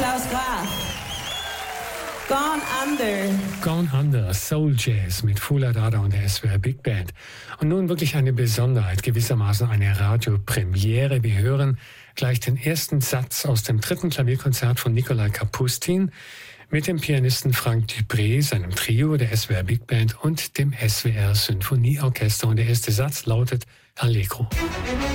Klaus Graf. Gone Under. Gone Under, Soul Jazz mit Fouad Dada und der SWR Big Band. Und nun wirklich eine Besonderheit, gewissermaßen eine Radiopremiere. Wir hören gleich den ersten Satz aus dem 3. Klavierkonzert von Nikolai Kapustin mit dem Pianisten Frank Dupré, seinem Trio, der SWR Big Band und dem SWR Sinfonieorchester. Und der erste Satz lautet Allegro.